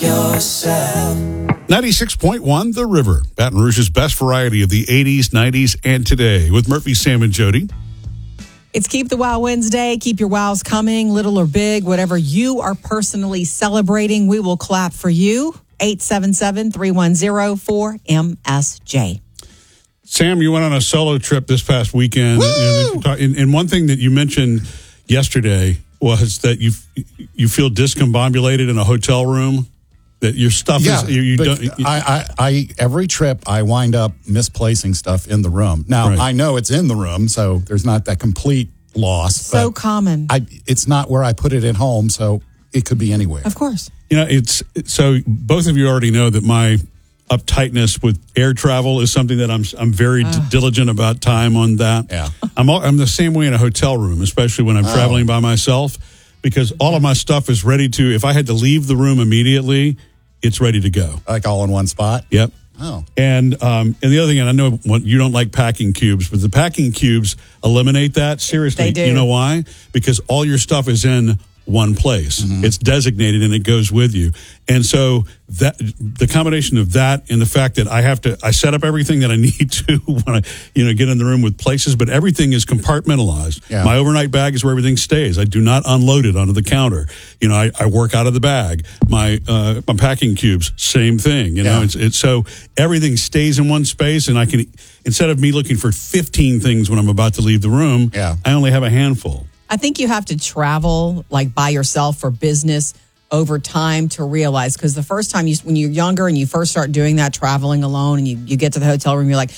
yourself. 96.1 The River, Baton Rouge's best variety of the 80s, 90s, and today with Murphy, Sam, and Jody. It's Keep the Wow Wednesday. Keep your wows coming, little or big, whatever you are personally celebrating. We will clap for you. 877-310-4MSJ. Sam, you went on a solo trip this past weekend. And one thing that you mentioned yesterday was that you feel discombobulated in a hotel room. That your stuff is you don't. I every trip I wind up misplacing stuff in the room. Now Right. I know it's in the room, so there's not that complete loss. So common. It's not where I put it at home, so it could be anywhere. Of course. It's so both of you already know that my uptightness with air travel is something that I'm very diligent about time on that. Yeah. I'm the same way in a hotel room, especially when I'm traveling by myself, because all of my stuff is ready to. If I had to leave the room immediately, it's ready to go. Like all in one spot. Yep. Oh. And the other thing, and I know you don't like packing cubes, but the packing cubes eliminate that. Seriously, They do. You know why? Because all your stuff is in one place. Mm-hmm. It's designated and it goes with you. And so that the combination of that and the fact that I set up everything that I need to when I get in the room with places, but everything is compartmentalized. Yeah. My overnight bag is where everything stays. I do not unload it onto the counter. I work out of the bag. My packing cubes, same thing. It's so everything stays in one space, and I can, instead of me looking for 15 things when I'm about to leave the room, I only have a handful. I think you have to travel like by yourself for business over time to realize, because the first time when you're younger and you first start doing that, traveling alone, and you get to the hotel room, you're like,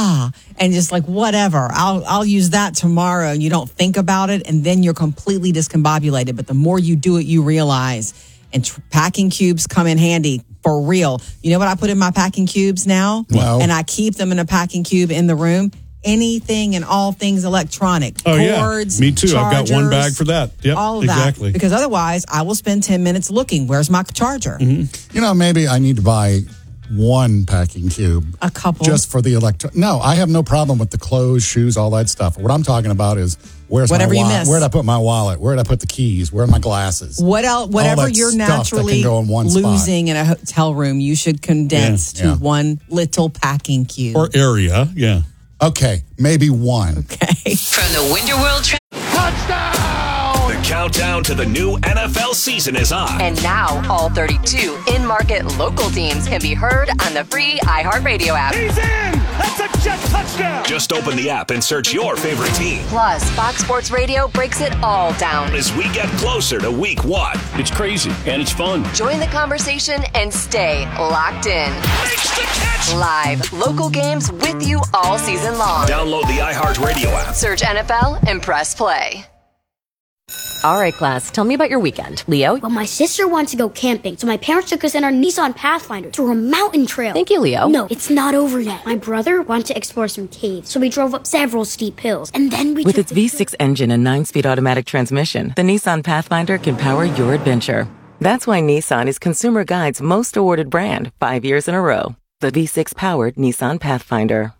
and just like, whatever, I'll use that tomorrow. And you don't think about it. And then you're completely discombobulated. But the more you do it, you realize, and packing cubes come in handy for real. You know what I put in my packing cubes now? No. And I keep them in a packing cube in the room. Anything and all things electronic. Cords, me too. Chargers, I've got one bag for that. Yep, all of exactly. that. Because otherwise, I will spend 10 minutes looking. Where's my charger? Mm-hmm. Maybe I need to buy one packing cube. A couple. Just for the No, I have no problem with the clothes, shoes, all that stuff. What I'm talking about is Whatever my you wallet? miss. Where did I put my wallet? Where did I put the keys? Where are my glasses? Whatever you're stuff that naturally can go in one spot. losing in a hotel room, you should condense to one little packing cube. Or area, yeah. Okay, maybe one. Okay. From the Winter World Touchdown! The countdown to the new NFL season is on. And now all 32 in-market local teams can be heard on the free iHeartRadio app. He's in! That's a jet touchdown! Just open the app and search your favorite team. Plus, Fox Sports Radio breaks it all down. As we get closer to week 1. It's crazy and it's fun. Join the conversation and stay locked in. Makes the catch! Live, local games with you all season long. Download the iHeartRadio app. Search NFL and press play. All right, class, tell me about your weekend. Leo? Well, my sister wants to go camping, so my parents took us in our Nissan Pathfinder through a mountain trail. Thank you, Leo. No, it's not over yet. My brother wanted to explore some caves, so we drove up several steep hills, and then we With its V6 engine and 9-speed automatic transmission, the Nissan Pathfinder can power your adventure. That's why Nissan is Consumer Guide's most awarded brand 5 years in a row. The V6-powered Nissan Pathfinder.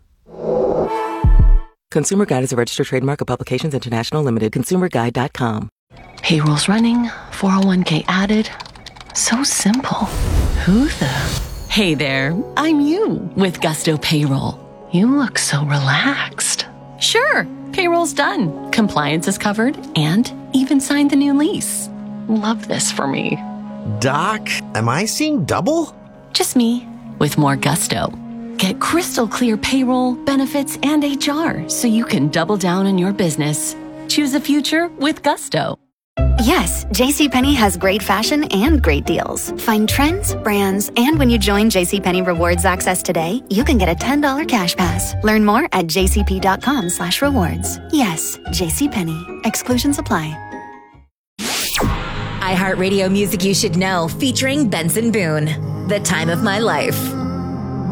Consumer Guide is a registered trademark of Publications International Limited. ConsumerGuide.com. Payroll's running, 401k added. So simple. Who the? Hey there, I'm you with Gusto Payroll. You look so relaxed. Sure, payroll's done. Compliance is covered and even signed the new lease. Love this for me. Doc, am I seeing double? Just me with more gusto. Get crystal clear payroll, benefits, and HR so you can double down on your business. Choose the future with Gusto. Yes, JCPenney has great fashion and great deals. Find trends, brands, and when you join JCPenney Rewards Access today, you can get a $10 cash pass. Learn more at jcp.com/rewards. Yes, JCPenney. Exclusions apply. iHeartRadio Music You Should Know, featuring Benson Boone. The Time of My Life.